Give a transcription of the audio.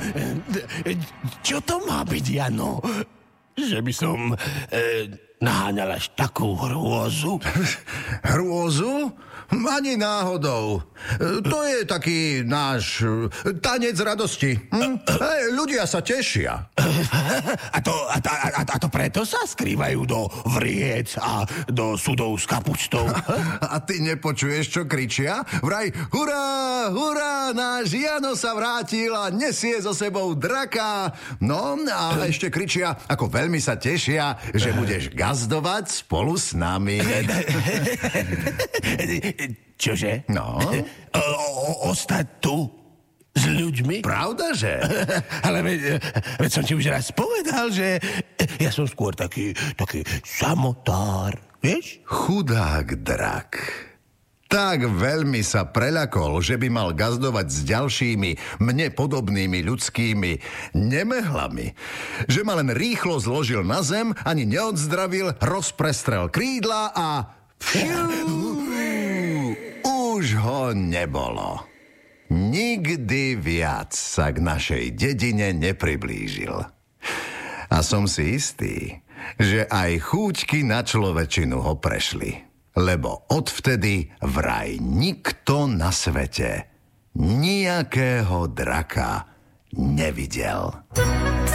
Čo to má byť, Jano? Že by som naháňal až takú hrôzu? Hrôzu? Ani náhodou. To je taký náš tanec radosti. Hej, ľudia sa tešia. A to preto sa skrývajú do vriec a do sudov s kapustou. A ty nepočuješ, čo kričia? Vraj, hurá, hurá, náš Jano sa vrátil a nesie so sebou draka. No a ešte kričia, ako veľmi sa tešia, že budeš gazdovať spolu s nami. Čože? No? Ostať tu s ľuďmi? Pravda, že? Ale veď som ti už raz povedal, že ja som skôr taký samotár, vieš? Chudák drak. Tak veľmi sa preľakol, že by mal gazdovať s ďalšími mne podobnými ľudskými nemehlami, že ma len rýchlo zložil na zem, ani neodzdravil, rozprestrel krídla a... Už ho nebolo. Nikdy viac sa k našej dedine nepriblížil. A som si istý, že aj chúťky na človečinu ho prešli. Lebo odvtedy vraj nikto na svete nejakého draka nevidel.